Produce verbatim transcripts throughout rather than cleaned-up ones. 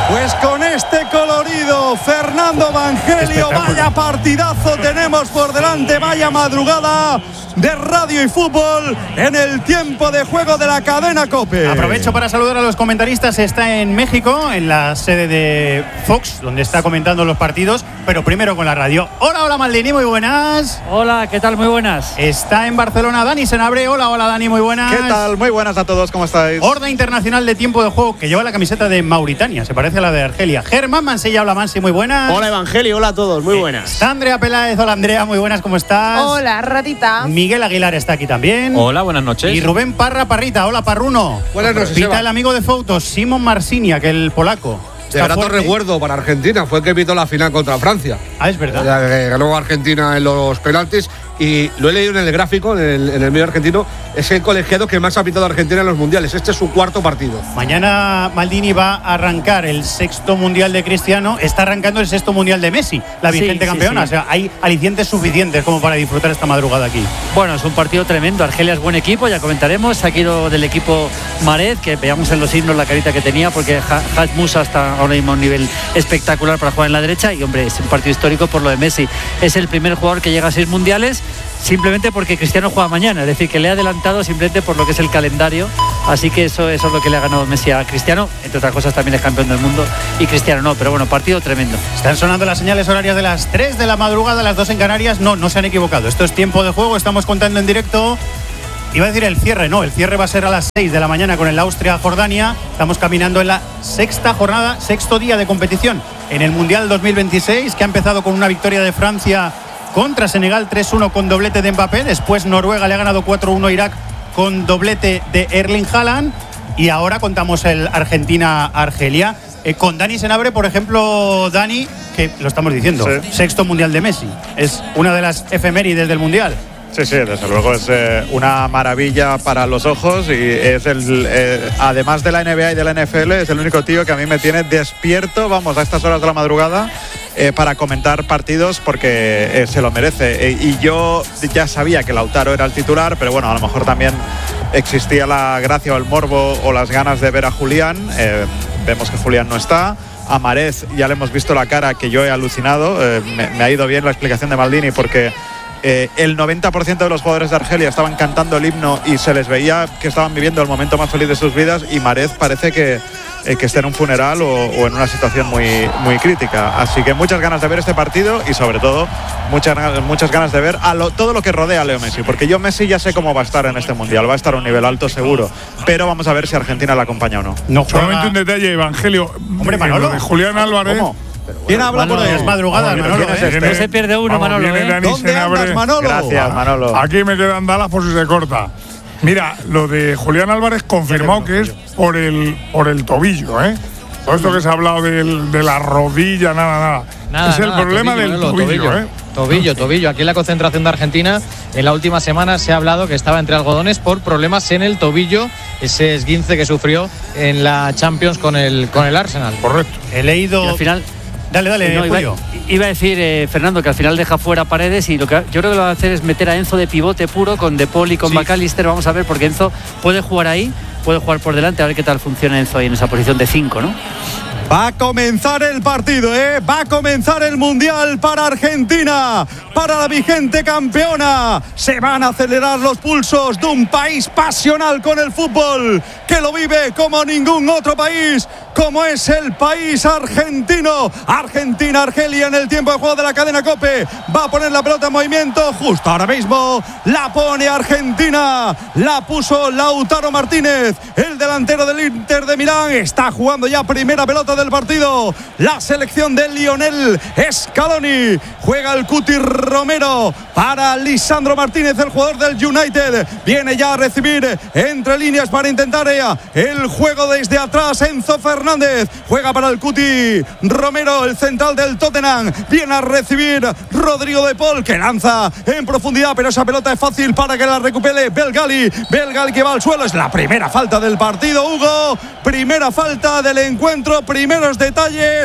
Pues con este colorido, Fernando Evangelio, vaya partidazo tenemos por delante, vaya madrugada de radio y fútbol en el tiempo de juego de la cadena COPE. Aprovecho para saludar a los comentaristas. Está en México, en la sede de Fox, donde está comentando los partidos, pero primero con la radio. Hola, hola Maldini, muy buenas. Hola, ¿qué tal? Muy buenas. Está en Barcelona Dani Senabre. Hola, hola Dani, muy buenas. ¿Qué tal? Muy buenas a todos, ¿cómo estáis? Horda Internacional de Tiempo de Juego, que lleva la camiseta de Mauritania, se parece a la de Argelia. Germán Mansilla, hola Mansi, muy buenas. Hola Evangelio, hola a todos, muy buenas. Está Andrea Peláez, hola Andrea, muy buenas, ¿cómo estás? Hola, ratita. Miguel Aguilar está aquí también. Hola, buenas noches. Y Rubén Parra Parrita, hola Parruno. Buenas noches, Pita Eva. el amigo de fotos, Simon Marsinia, que el polaco. De grato recuerdo para Argentina, fue el que pitó la final contra Francia. Ah, es verdad. Ya, eh, ganó Argentina en los penaltis y lo he leído en el gráfico, en el, en el medio argentino, es el colegiado que más ha pitado Argentina en los mundiales. Este es su cuarto partido. Mañana Maldini va a arrancar el sexto mundial de Cristiano, está arrancando el sexto mundial de Messi, la vigente sí, campeona. sí, sí. O sea, hay alicientes suficientes como para disfrutar esta madrugada aquí. Bueno, es un partido tremendo. Argelia es buen equipo, ya comentaremos. Aquí lo del equipo Maret, que veamos en los himnos la carita que tenía, porque Haj Musa está ahora mismo a un nivel espectacular para jugar en la derecha. Y hombre, es un partido histórico por lo de Messi. Es el primer jugador que llega a seis mundiales, simplemente porque Cristiano juega mañana, es decir, que le ha adelantado simplemente por lo que es el calendario. Así que eso, eso es lo que le ha ganado Messi a Cristiano. Entre otras cosas también es campeón del mundo y Cristiano no, pero bueno, partido tremendo. Están sonando las señales horarias de las tres de la madrugada, las dos en Canarias. No, no se han equivocado, esto es tiempo de juego, estamos contando en directo. Iba a decir el cierre, no, el cierre va a ser a las seis de la mañana con el Austria-Jordania. Estamos caminando en la sexta jornada, sexto día de competición en el Mundial dos mil veintiséis, que ha empezado con una victoria de Francia contra Senegal tres uno con doblete de Mbappé. Después Noruega le ha ganado cuatro uno a Irak con doblete de Erling Haaland. Y ahora contamos el Argentina-Argelia. Eh, con Dani Senabre, por ejemplo, Dani, que lo estamos diciendo, sí. Sexto Mundial de Messi. Es una de las efemérides del Mundial. Sí, sí, desde luego es eh, una maravilla para los ojos y es el, eh, además de la N B A y de la N F L, es el único tío que a mí me tiene despierto, vamos, a estas horas de la madrugada eh, para comentar partidos porque eh, se lo merece. Eh, y yo ya sabía que Lautaro era el titular, pero bueno, a lo mejor también existía la gracia o el morbo o las ganas de ver a Julián. Eh, vemos que Julián no está. A Mahrez ya le hemos visto la cara, que yo he alucinado. Eh, me, me ha ido bien la explicación de Maldini porque Eh, el noventa por ciento de los jugadores de Argelia estaban cantando el himno y se les veía que estaban viviendo el momento más feliz de sus vidas, y Mahrez parece que, eh, que está en un funeral o, o en una situación muy, muy crítica. Así que muchas ganas de ver este partido y sobre todo muchas, muchas ganas de ver a lo, todo lo que rodea a Leo Messi, porque yo Messi ya sé cómo va a estar en este Mundial, va a estar a un nivel alto seguro, pero vamos a ver si Argentina la acompaña o no. No juega... Solamente un detalle, Evangelio. Hombre, Manolo. De Julián Álvarez. ¿Cómo? Bueno, ¿quién habla por ahí? Es madrugada, Vamos, Manolo. viene, ¿eh? viene, No se pierde uno, vamos, Manolo. viene ¿eh? Dani ¿Dónde Senabre. andas, Manolo? Gracias, Manolo. Aquí me quedan Dallas por si se corta. Mira, lo de Julián Álvarez confirmado que es por el, por el tobillo, ¿eh? Todo esto que se ha hablado del, de la rodilla, nada, nada. Nada, es el nada, problema tobillo, del Manolo, tobillo, tobillo. ¿eh? Tobillo, tobillo. Aquí en la concentración de Argentina, en la última semana se ha hablado que estaba entre algodones por problemas en el tobillo, ese esguince que sufrió en la Champions con el, con el Arsenal. Correcto. He leído. Y al final. Dale, dale, No, iba, Julio. iba a decir, eh, Fernando, que al final deja fuera Paredes y lo que yo creo que lo va a hacer es meter a Enzo de pivote puro con De Paul y con Sí. McAllister. Vamos a ver, porque Enzo puede jugar ahí, puede jugar por delante, a ver qué tal funciona Enzo ahí en esa posición de cinco, ¿no? Va a comenzar el partido, ¿eh? Va a comenzar el Mundial para Argentina, para la vigente campeona. Se van a acelerar los pulsos de un país pasional con el fútbol, que lo vive como ningún otro país, como es el país argentino. Argentina, Argelia en el tiempo de juego de la cadena COPE. Va a poner la pelota en movimiento justo ahora mismo. La pone Argentina. La puso Lautaro Martínez, el delantero del Inter de Milán. Está jugando ya primera pelota del partido la selección de Lionel Scaloni. Juega el Cuti Romero para Lisandro Martínez, el jugador del United. Viene ya a recibir entre líneas para intentar el juego desde atrás. Enzo Fernández juega para el Cuti Romero, el central del Tottenham. Viene a recibir Rodrigo de Paul, que lanza en profundidad, pero esa pelota es fácil para que la recupere Belgali. Belgali que va al suelo. Es la primera falta del partido, Hugo. Primera falta del encuentro. Primeros detalles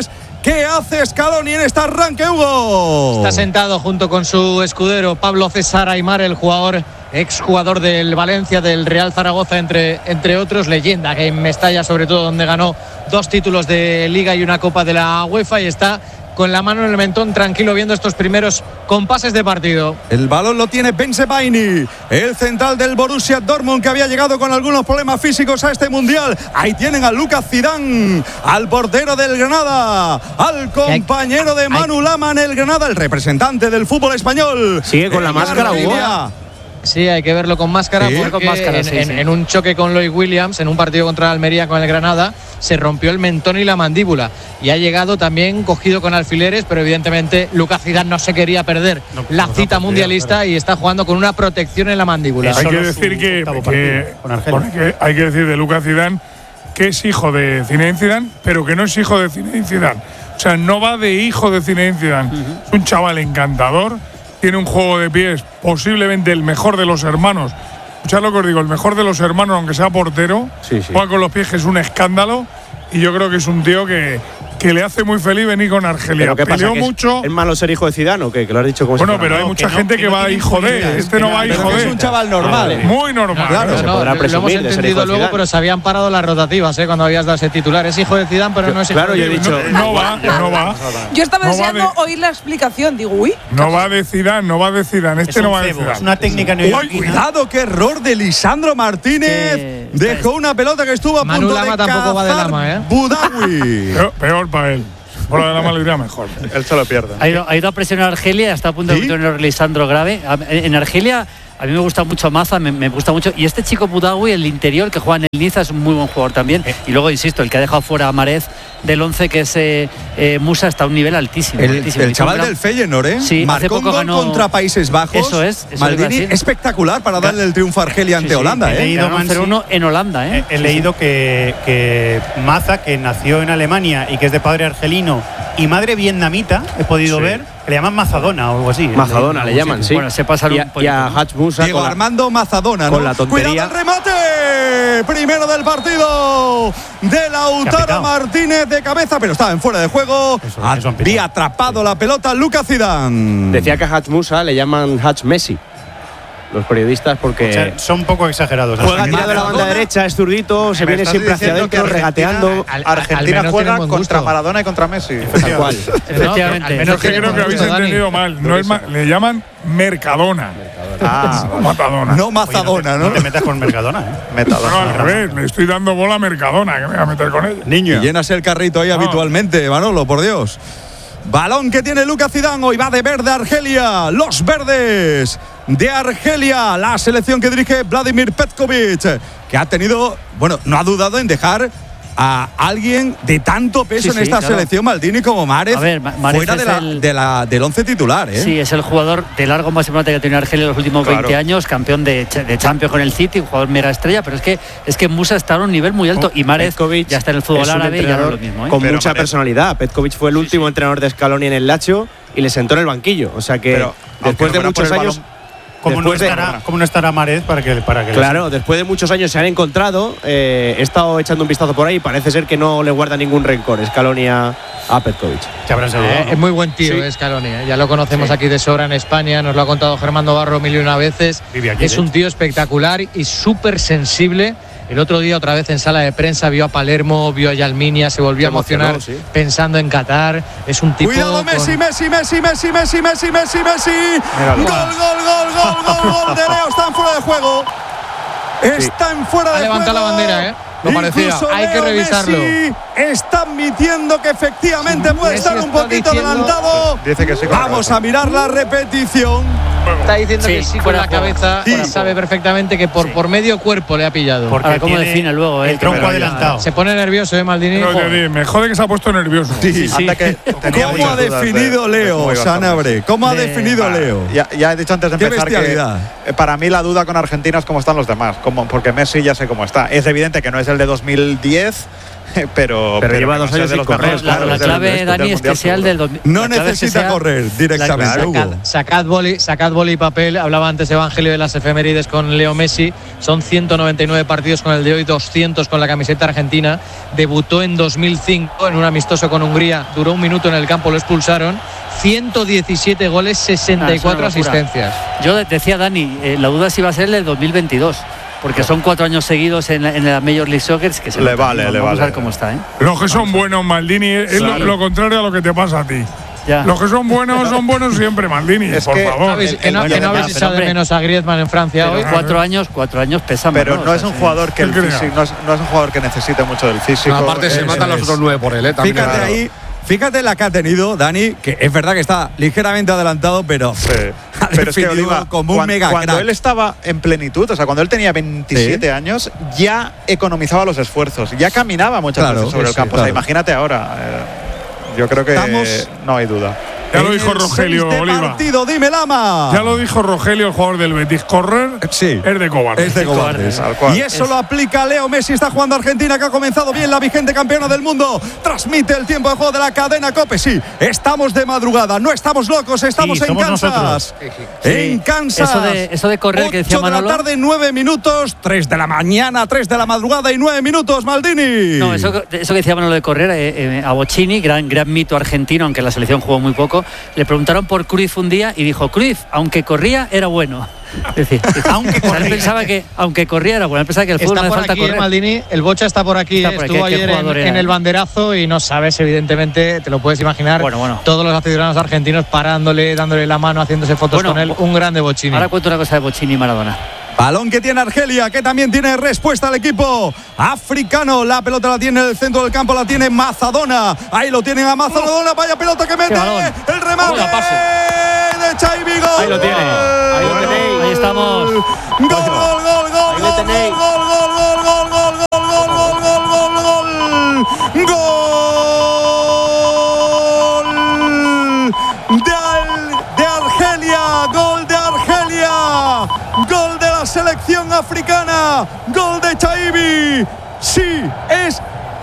¿Qué hace Scaloni en este arranque, Hugo? Está sentado junto con su escudero Pablo César Aimar, el jugador, exjugador del Valencia, del Real Zaragoza, entre, entre otros, leyenda que en Mestalla, sobre todo, donde ganó dos títulos de Liga y una Copa de la UEFA, y está con la mano en el mentón, tranquilo, viendo estos primeros compases de partido. El balón lo tiene Ben Sebaini, el central del Borussia Dortmund, que había llegado con algunos problemas físicos a este Mundial. Ahí tienen a Lucas Zidane, al portero del Granada, al compañero de Manu Lama en el Granada, el representante del fútbol español. Sigue con la máscara, Hugo. Sí, hay que verlo con máscara, sí, porque con máscara, en, sí, en, sí. en un choque con Lloyd Williams, en un partido contra Almería con el Granada, se rompió el mentón y la mandíbula. Y ha llegado también cogido con alfileres, pero evidentemente Lucas Zidane no se quería perder no, la no cita podía, mundialista, claro. Y está jugando con una protección en la mandíbula. Eso Hay que solo decir su que, octavo que, partido con Argelia. que hay que decir de Lucas Zidane que es hijo de Zinedine Zidane, pero que no es hijo de Zinedine Zidane. O sea, no va de hijo de Zinedine Zidane. Uh-huh. Es un chaval encantador. Tiene un juego de pies posiblemente el mejor de los hermanos. Escuchad lo que os digo, el mejor de los hermanos, aunque sea portero. Sí, sí. Juega con los pies, que es un escándalo. Y yo creo que es un tío que, que le hace muy feliz venir con Argelia. ¿Pero qué pasa? Peleó ¿Que es, mucho. ¿Es malo ser hijo de Zidane o qué? Que lo has dicho como Bueno, si fuera pero hay malo. mucha que no, gente que que no va tiene hijo de. influencia, Este no va pero hijo que es de. un chaval normal, ¿eh? Muy normal. Claro. No se No, podrá lo hemos presumir de ser hijo entendido de luego, Zidane. pero se habían parado las rotativas, ¿eh? Cuando habías dado ese titular. Es hijo de Zidane, pero no es hijo Claro, de yo he Zidane. dicho. No, no va, no va. Yo estaba No va deseando de- oír la explicación. Digo, uy. No va de Zidane, no va de Zidane. Es Este un no va de cebo, es Zidane. una técnica Uy, neoyorquina. cuidado, qué error de Lisandro Martínez. Que- Dejó una pelota que estuvo a Manu punto Lama de tampoco va de cazar Lama, ¿eh? Budawi. Peor, peor para él. Por lo de la maldad mejor. Él se lo pierde. Ha ido, ha ido a presionar a Argelia, está a punto ¿Sí? de meter un Lisandro grave. A- En Argelia a mí me gusta mucho Maza, me, me gusta mucho. Y este chico Budawi, el interior que juega en el Niza, es un muy buen jugador también. Y luego, insisto, el que ha dejado fuera a Marez del once, que es eh, eh, Musa, está a un nivel altísimo. El, altísimo. el Hizo chaval un gran- del Feyenoord, ¿eh? Sí, hace marcó un poco gol ganó- contra Países Bajos. Eso es, eso le iba a Maldini, decir. espectacular para darle el triunfo a Argelia ante Sí, sí, Holanda, he ¿eh? leído Ganaron Mansi. cero uno en Holanda, ¿eh? He, he leído que, que Maza, que nació en Alemania y que es de padre argelino y madre vietnamita, he podido Sí. ver, que le llaman Mazadona o algo así. Mazadona le llaman, sí. Bueno, se pasaron y a, un poquito, y a ¿no? Hach Musa Diego con la- Armando Mazadona, con ¿no? la tontería. Cuidado el remate. Primero del partido de Lautaro Capitao. Martínez de cabeza, pero estaba en fuera de juego. Eso, eso han pitado. Había atrapado la pelota Lucas Zidane. Decía que a Hach Musa le llaman Hach Messi. Los periodistas, porque. O sea, son un poco exagerados. Juega tirado de la Maradona. banda derecha, es zurdito, se Me viene estás siempre hacia diciendo que adentro, Argentina- regateando. Al- al Argentina menos juega tienen buen contra gusto. Maradona y contra Messi. Tal cual. Efectivamente. al menos Yo es que tiene creo que buen habéis gusto, Dani. entendido mal. No es ma- le llaman Mercadona. Ah, No Matadona. No Mazadona, No ¿no? te metas con Mercadona, ¿eh? No, Metadona. al revés, le estoy dando bola a Mercadona, que me voy a meter con ella. Niño. Y llenas el carrito ahí No. habitualmente, Manolo, por Dios. Balón que tiene Lucas Zidane, hoy va de verde Argelia, los verdes de Argelia, la selección que dirige Vladimir Petkovic, que ha tenido, bueno, no ha dudado en dejar a alguien de tanto peso Sí, en sí, esta claro. selección, Maldini, como Márez, A ver, Ma- Márez fuera de es la, el- de la- del once titular, ¿eh? Sí, es el jugador de largo más importante que ha tenido Argelia en los últimos Claro. veinte años, campeón de, cha- de Champions con el City, un jugador mega estrella, pero es que es que Musa está a un nivel muy alto y Márez Petkovic ya está en el fútbol es un árabe y ya no es entrenador lo mismo, ¿eh? con Pero mucha Manet- personalidad. Petkovic fue el último entrenador de Scaloni en el Lazio y le sentó en el banquillo. O sea que Pero, aunque después no de fuera por muchos el años. balón, ¿Cómo no, después de- estará, ¿Cómo no estará Marez para que, para que le- Claro, después de muchos años se han encontrado. eh, he estado echando un vistazo por ahí y parece ser que no le guarda ningún rencor Scaloni a, a Petkovic. se habrán saludado, Eh, ¿no? es muy buen tío, Sí. eh, Scaloni. eh. Ya lo conocemos aquí de sobra en España, nos lo ha contado Germán Barro mil y una veces. Vive aquí, es de un hecho. tío espectacular y súper sensible. El otro día, otra vez en sala de prensa, vio a Palermo, vio a Yalminia, se volvió Se a emocionar emocionó, sí. pensando en Qatar. Es un tipo. Cuidado con- Messi, Messi, Messi, Messi, Messi, Messi, Messi, Messi. Míralo. Gol, gol, gol, gol, gol, gol de Leo. Está en fuera de juego. Está en fuera Ha de juego. levantado la bandera, ¿eh? Lo parecía. Incluso Hay que Leo revisarlo. Messi está admitiendo que efectivamente puede Messi estar un está poquito diciendo- adelantado. Dice que sí. con Vamos razón. a mirar la repetición. Está diciendo Sí, que sí con fuera la de juego. cabeza. Sí. y sabe perfectamente que por, Sí. por medio cuerpo le ha pillado. Porque Ahora, ¿cómo tiene define luego, eh? el tronco Pero- adelantado. Se pone nervioso, ¿eh, Maldini? Pero te digo, me jode que se ha puesto nervioso. Sí. Anda que tenía ¿Cómo ha muchas dudas de- definido de Leo, cómo iba a estar Sanabre? Messi. ¿Cómo ha De- definido Leo? Ya, ya he dicho antes de Qué empezar que bestialidad. eh, para mí la duda con Argentina es cómo están los demás, cómo, porque Messi ya sé cómo está. Es evidente que no es el de dos mil diez, pero, Pero lleva dos no años de sin los correr. mejores La, jugadores la del- clave, del Dani, es que Mundial, sea el seguro. del dos mil. No la clave es que necesita sea- correr directamente, la- Hugo. Sacad, sacad boli, sacad boli y papel. Hablaba antes Evangelio de las efemérides con Leo Messi. Son ciento noventa y nueve partidos con el de hoy, doscientos con la camiseta argentina. Debutó en dos mil cinco en un amistoso con Hungría. Duró un minuto en el campo, lo expulsaron. ciento diecisiete goles, sesenta y cuatro Ah, es una locura. asistencias. Yo de- decía, Dani, eh, la duda si va a ser el del dos mil veintidós. Porque son cuatro años seguidos en la, en la Major League Soccer que se Le nota. vale, Vamos le a vale. ver cómo está, ¿eh? Los que son buenos, Maldini, es lo- Claro. lo, contrario a lo que te pasa a ti. Ya. Los que son buenos son buenos siempre, Maldini, Es por que- favor. ¿Sabéis que no, bueno, que no ya, habéis pero echado de hombre. menos a Griezmann en Francia Pero hoy? cuatro años, cuatro años pesan. Pero ¿no? no O es sea, un sí. jugador que el ¿Qué creas? físico, no es, no es un jugador que necesite mucho del físico. No, aparte se es- matan los es- otros nueve por él, ¿eh? También, Fíjate claro. ahí, fíjate la que ha tenido Dani, que es verdad que está ligeramente adelantado, pero Sí. ha Pero es que definido Oliva, como un cuan- mega cuando crack. él estaba en plenitud, o sea, cuando él tenía veintisiete años, ya economizaba los esfuerzos, ya caminaba muchas Claro, veces sobre sí, el campo. sí, O sea, claro. imagínate ahora. eh, yo creo que Estamos- no hay duda. Ya lo En dijo el Rogelio seis de Oliva. partido, dime Lama. Ya lo dijo Rogelio, el jugador del Betis. Correr Sí. es de cobarde. Es de cobardes. Tal cual. Y eso lo aplica Leo Messi. Está jugando Argentina, que ha comenzado bien, la vigente campeona del mundo. Transmite el tiempo de juego de la cadena COPE. Sí, estamos de madrugada, no estamos locos, estamos Sí, en somos Kansas. nosotros. En Sí, Kansas. eso de- eso de correr que decía ocho de la Manolo. tarde, nueve minutos. tres de la mañana, tres de la madrugada y nueve minutos, Maldini. No, eso, eso que decía Manolo de correr, eh, eh, a Bocini, gran, gran mito argentino, aunque la selección jugó muy poco, le preguntaron por Cruyff un día y dijo, Cruyff, aunque corría, era bueno. Es decir, aunque corría. Él pensaba que aunque corría era bueno, él pensaba que el fútbol Está no por hace falta aquí, eh, correr. Maldini. El Bocha está por aquí. Está eh, por aquí, Estuvo ¿qué ayer en, jugador era? en el banderazo y no sabes, evidentemente, te lo puedes imaginar. Bueno, bueno. Todos los aficionados argentinos parándole, dándole la mano, haciéndose fotos Bueno, con él. Un grande Bochini. Ahora cuento una cosa de Bocini y Maradona. Balón que tiene Argelia, que también tiene respuesta al equipo africano. La pelota la tiene en el centro del campo, la tiene Mazadona. Ahí lo tienen a Mazadona. Vaya pelota que mete. balón. El remate Vaya pase. de Xavi. Gol. Ahí lo tiene. Ahí lo tenéis. Ahí estamos. Gol, gol, gol, gol, Ahí lo gol, tenéis. gol, gol, gol, gol, gol, gol, gol, gol, gol, gol, gol, gol. Gol de, Al- de Argelia, gol de Argelia, gol de la selección africana, gol de Xavi. Sí, es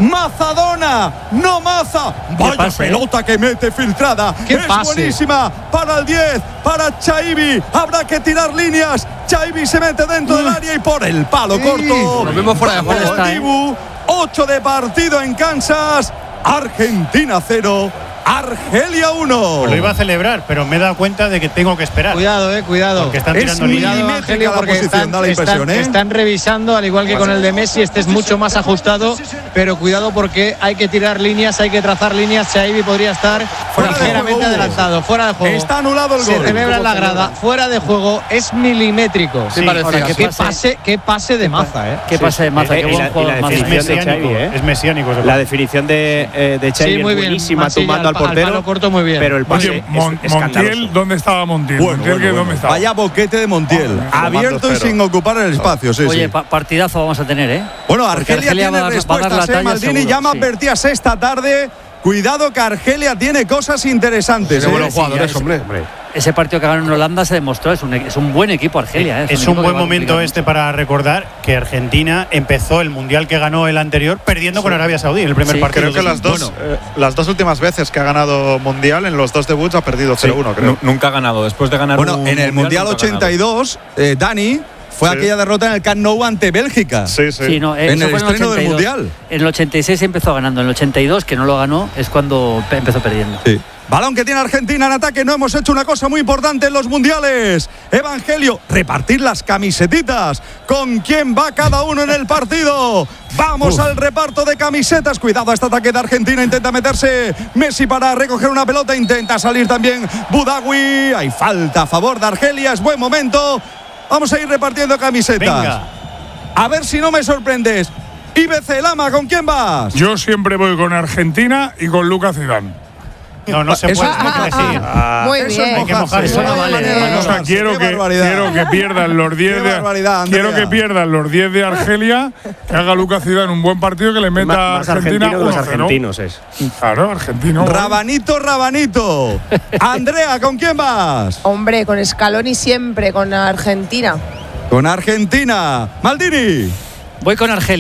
Mazadona, no Maza. Vaya pase, ¿eh? pelota que mete filtrada. ¡Qué es pase! buenísima para el diez, para Xavi. Habrá que tirar líneas. Xavi se mete dentro del área y por el palo Sí, corto. nos vemos fuera de Bajo juego, el ¿eh? Dibu. ocho de partido en Kansas. Argentina cero, Argelia uno. Lo iba a celebrar, pero me he dado cuenta de que tengo que esperar. Cuidado, eh, cuidado. Porque están Es tirando líneas. Cuidado, milimétrica Angelio, la porque posición, están, da la impresión, están- ¿eh? están revisando, al igual que con el de Messi, este es mucho más ajustado, pero cuidado porque hay que tirar líneas, hay que trazar líneas. Xavi podría estar Fuera de ligeramente juego. adelantado, fuera de juego. Está anulado el Se gol. celebra en la grada, fuera de juego, es milimétrico. Sí, Ahora, ahora, qué, ¿qué pase, pase? qué pase de Maza, eh. ¿Qué pasa de Maza? Eh, Qué y buen la- y jugador la Maza. Es definición de mesiánico, Xavi, ¿eh? es mesiánico. ese La jugador. definición de, eh, de Xavi Sí, muy es bien. buenísima, Masilla tumbando al al pa- al portero. palo corto muy bien. Pero el pase Oye, es Mon- escandaloso. Montiel, ¿dónde estaba Montiel? Bueno, Montiel, bueno, ¿qué- bueno. ¿dónde estaba? Vaya boquete de Montiel. Bueno, Abierto y comando sin cero. ocupar el espacio. Sí, Oye, sí. pa- partidazo vamos a tener, ¿eh? Bueno, Porque Argelia, Argelia tiene va a dar- va a dar respuestas, la ¿eh? talla Maldini seguro, ya me sí. advertías esta tarde. Cuidado que Argelia tiene cosas interesantes. Qué ¿eh? buenos sí, jugadores, ya es- hombre. Ese partido que ganó en Holanda se demostró, es un, es un buen equipo Argelia. ¿eh? Es equipo un que buen va a momento complicar este para recordar que Argentina empezó el mundial que ganó el anterior perdiendo con Arabia Saudí en el primer Sí, partido. Creo que las dos, eh, las dos últimas veces que ha ganado Mundial, en los dos debuts ha perdido cero uno, creo. Nu- Nunca ha ganado. Después de ganar Bueno, un en el Mundial nunca ha ganado. ochenta y dos, eh, Dani, fue Sí. aquella derrota en el Camp Nou ante Bélgica. Sí, sí. Sí, no, eh, En eso el fue estreno del ochenta y dos. Mundial. En el ochenta y seis empezó ganando, en el ochenta y dos, que no lo ganó, es cuando pe- empezó perdiendo. Sí. Balón que tiene Argentina en ataque. No hemos hecho una cosa muy importante en los mundiales. Evangelio, repartir las camisetitas. ¿Con quién va cada uno en el partido? Vamos al reparto de camisetas. Cuidado a este ataque de Argentina. Intenta meterse Messi para recoger una pelota. Intenta salir también Budawi. Hay falta a favor de Argelia. Es buen momento. Vamos a ir repartiendo camisetas. Venga. A ver si no me sorprendes. I B C Lama, ¿con quién vas? Yo siempre voy con Argentina y con Lucas Zidane. No, no se Eso puede es no hay que mojarse. elegir. Ah, Muy Eso es bien. Hay que mojar, mojarse. eso no vale, Muy Manolo. O sea, quiero Qué que, barbaridad. quiero que pierdan los diez Qué de barbaridad, Andrea. quiero que pierdan los diez de Argelia, que haga Lucas Zidane un buen partido, que le meta Más, a más Argentina argentino que los uno cero. argentinos es. Claro, argentino. Rabanito, Rabanito. Andrea, ¿con quién vas? Hombre, con Scaloni siempre, con Argentina. Con Argentina. Maldini. Voy con Argelia.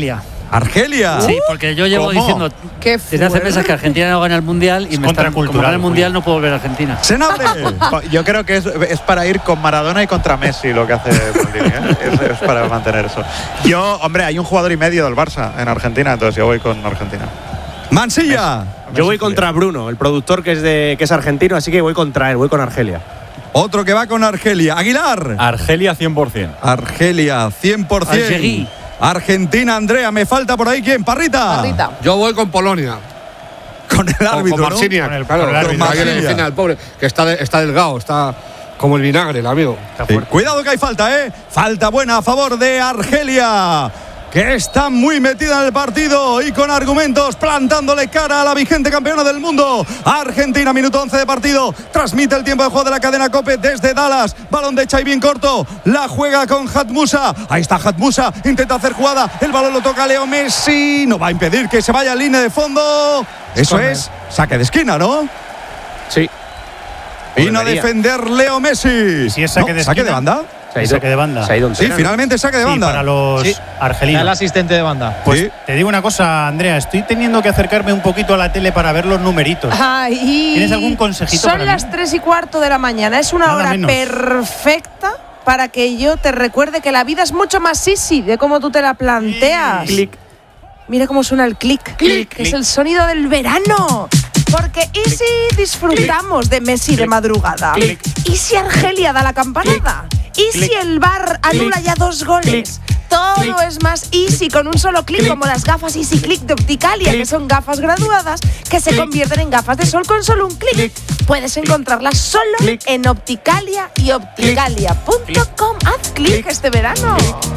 Argelia. Sí, porque yo llevo ¿Cómo? diciendo Qué desde hace fuerte. meses que Argentina no gana el Mundial y Es me están, como contracultural, gana el Mundial Julián. no puedo volver a Argentina. Senable. Yo creo que es, es para ir con Maradona y contra Messi lo que hace Maldini, ¿eh? es, es para mantener eso. Yo, hombre, hay un jugador y medio del Barça en Argentina, entonces yo voy con Argentina. Mansilla. Yo voy contra Bruno, el productor que es, de, que es argentino, así que voy contra él, voy con Argelia. Otro que va con Argelia. Aguilar. Argelia cien por ciento. Argelia, cien por ciento. Algerí. Argentina, Andrea. Me falta por ahí, ¿quién? Parrita. Parrita. Yo voy con Polonia. Con el Con, árbitro, con ¿no? Marciniak, Con el- claro, con el con árbitro. Marciniak, Marciniak. al final, el pobre, que está, de- está delgado, está como el vinagre, el amigo. Sí. Cuidado que hay falta, ¿eh? Falta buena a favor de Argelia, que está muy metida en el partido y con argumentos plantándole cara a la vigente campeona del mundo. Argentina, minuto once de partido. Transmite el tiempo de juego de la cadena COPE desde Dallas. Balón de Xavi bien corto. La juega con Hatmusa. Ahí está Hatmusa. Intenta hacer jugada. El balón lo toca Leo Messi. No va a impedir que se vaya a línea de fondo. Eso Corner. es saque de esquina, ¿no? Sí. Vino a debería. defender Leo Messi. ¿Y si es saque No, de saque de esquina? banda. Se ha El ido- saque de banda. Se ha ido Sí, entera, ¿no? finalmente saque de Sí, banda. para los Sí. argelinos. El asistente de banda. Pues Sí. te digo una cosa, Andrea, estoy teniendo que acercarme un poquito a la tele para ver los numeritos. Ay, ¿Tienes algún consejito Son para mí? las tres y cuarto de la mañana. Es una Nada hora menos. perfecta para que yo te recuerde que la vida es mucho más easy de cómo tú te la planteas. Clic. Mira cómo suena el clic, clic, que es el sonido del verano. Porque ¿y si disfrutamos de Messi de madrugada? Clic. ¿Y si Argelia da la campanada? ¿Y si Clic. el V A R anula ya dos goles? Todo Clic. es más easy con un solo clic, como las gafas Easy Click de Opticalia, que son gafas graduadas que se convierten en gafas de sol con solo un clic. Puedes encontrarlas solo Clic. en Opticalia y opticalia punto com. Haz clic este verano.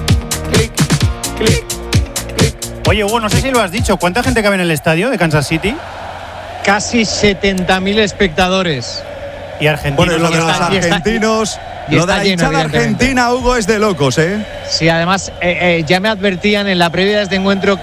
Oye, Hugo, no sé si lo has dicho. ¿Cuánta gente cabe en el estadio de Kansas City? Casi setenta mil espectadores. Y Argentina. Bueno, y lo de los está- y está- argentinos, y lo de está la lleno, hinchada evidentemente. argentina, Hugo, es de locos, ¿eh? Sí, además eh, eh, ya me advertían en la previa de este encuentro